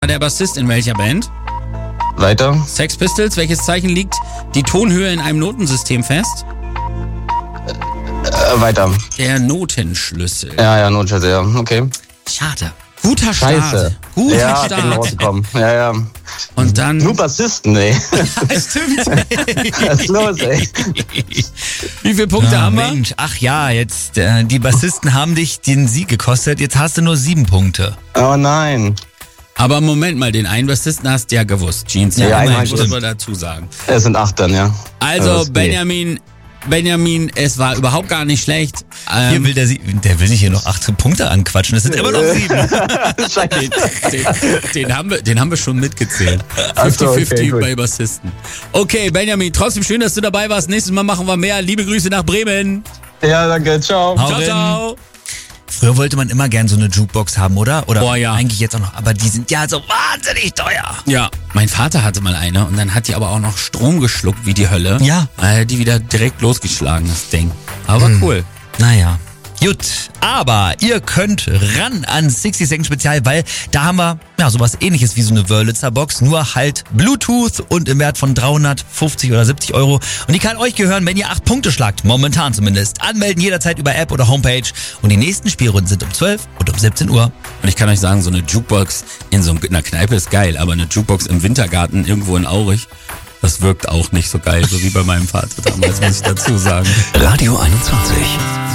der Bassist in welcher Band? Weiter. Sex Pistols, welches Zeichen liegt die Tonhöhe in einem Notensystem fest? Weiter. Der Notenschlüssel. Ja, Notschüsse, ja. Okay. Schade. Guter Start. Scheiße. Guter Ja, bin Start. rausgekommen. Ja. Und dann... Nur Bassisten, ey. Stimmt. Was ist los, ey? Wie viele Punkte haben wir? Mensch, ach ja, jetzt die Bassisten haben dich den Sieg gekostet. Jetzt hast du nur 7 Punkte. Oh nein. Aber Moment mal, den einen Bassisten hast du ja gewusst. Jeans, Ja, einen muss stimmt. man dazu sagen. Es sind 8 dann, ja. Also Das ist Benjamin, es war überhaupt gar nicht schlecht. Hier will der will sich hier noch 8 Punkte anquatschen. Das sind immer noch 7. Den haben wir schon mitgezählt. Ach so, 50-50 okay, gut. bei Bassisten. Okay, Benjamin, trotzdem schön, dass du dabei warst. Nächstes Mal machen wir mehr. Liebe Grüße nach Bremen. Ja, danke. Ciao. Hau Ciao, rein. ciao. Früher wollte man immer gern so eine Jukebox haben, oder? Oder Boah, ja. eigentlich jetzt auch noch. Aber die sind ja so wahnsinnig teuer. Ja, mein Vater hatte mal eine und dann hat die aber auch noch Strom geschluckt wie die Hölle. Ja. Die wieder direkt losgeschlagen, das Ding. Aber cool. Naja. Gut, aber ihr könnt ran an 60 Second Spezial, weil da haben wir ja sowas ähnliches wie so eine Wurlitzer Box, nur halt Bluetooth und im Wert von 350 oder 70 Euro. Und die kann euch gehören, wenn ihr 8 Punkte schlagt, momentan zumindest. Anmelden jederzeit über App oder Homepage und die nächsten Spielrunden sind um 12 und um 17 Uhr. Und ich kann euch sagen, so eine Jukebox in so einer Kneipe ist geil, aber eine Jukebox im Wintergarten irgendwo in Aurich, das wirkt auch nicht so geil, so wie bei meinem Vater damals, muss ich dazu sagen. Radio 21.